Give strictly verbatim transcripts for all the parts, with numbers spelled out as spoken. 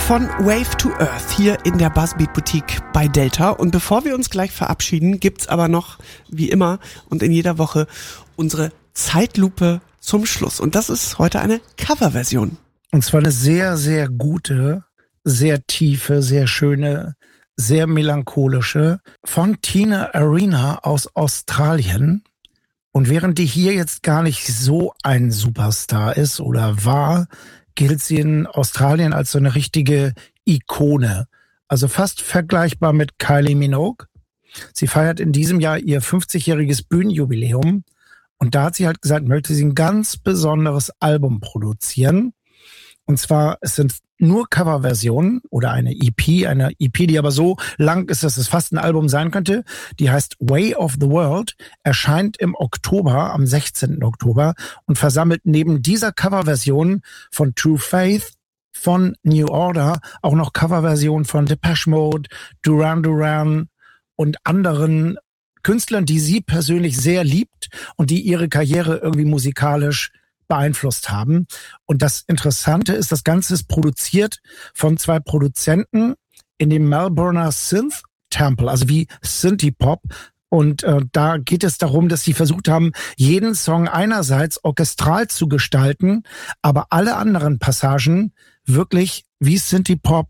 von Wave to Earth hier in der Buzzbeat Boutique bei Delta. Und bevor wir uns gleich verabschieden, gibt's aber noch, wie immer und in jeder Woche, unsere Zeitlupe zum Schluss. Und das ist heute eine Coverversion. Und zwar eine sehr, sehr gute, sehr tiefe, sehr schöne, sehr melancholische von Tina Arena aus Australien. Und während die hier jetzt gar nicht so ein Superstar ist oder war, gilt sie in Australien als so eine richtige Ikone. Also fast vergleichbar mit Kylie Minogue. Sie feiert in diesem Jahr ihr fünfzigjähriges Bühnenjubiläum. Und da hat sie halt gesagt, möchte sie ein ganz besonderes Album produzieren. Und zwar, es sind nur Coverversionen oder eine E P, eine E P, die aber so lang ist, dass es fast ein Album sein könnte. Die heißt Way of the World, erscheint im Oktober, am sechzehnten Oktober und versammelt neben dieser Coverversion von True Faith, von New Order, auch noch Coverversionen von Depeche Mode, Duran Duran und anderen Künstlern, die sie persönlich sehr liebt und die ihre Karriere irgendwie musikalisch beeinflusst haben. Und das Interessante ist, das Ganze ist produziert von zwei Produzenten in dem Melbourner Synth Temple, also wie Synthie-Pop. Und äh, da geht es darum, dass sie versucht haben, jeden Song einerseits orchestral zu gestalten, aber alle anderen Passagen wirklich wie Synthie-Pop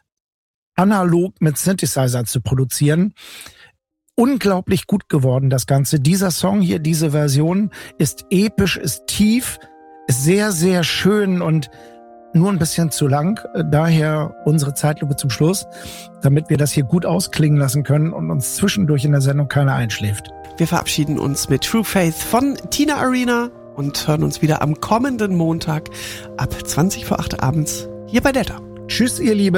analog mit Synthesizer zu produzieren. Unglaublich gut geworden, das Ganze. Dieser Song hier, diese Version ist episch, ist tief, ist sehr, sehr schön und nur ein bisschen zu lang. Daher unsere Zeitlupe zum Schluss, damit wir das hier gut ausklingen lassen können und uns zwischendurch in der Sendung keiner einschläft. Wir verabschieden uns mit True Faith von Tina Arena und hören uns wieder am kommenden Montag ab zwanzig vor acht abends hier bei Delta. Tschüss, ihr Lieben.